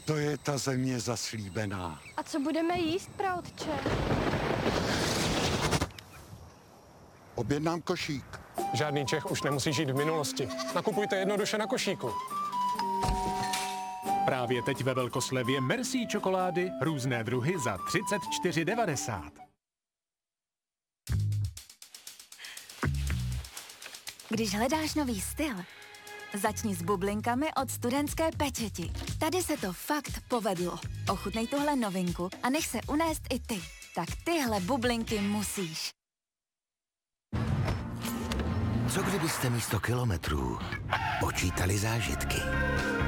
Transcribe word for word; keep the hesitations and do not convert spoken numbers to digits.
To je ta země zaslíbená. A co budeme jíst, praotče? Objednám košík. Žádný Čech už nemusí žít v minulosti. Nakupujte jednoduše na košíku. Právě teď ve velkoslevě Merci čokolády různé druhy za třicet čtyři devadesát. Když hledáš nový styl, začni s bublinkami od Studentské pečeti. Tady se to fakt povedlo. Ochutnej tuhle novinku a nech se unést i ty. Tak tyhle bublinky musíš. Co kdybyste místo kilometrů počítali zážitky?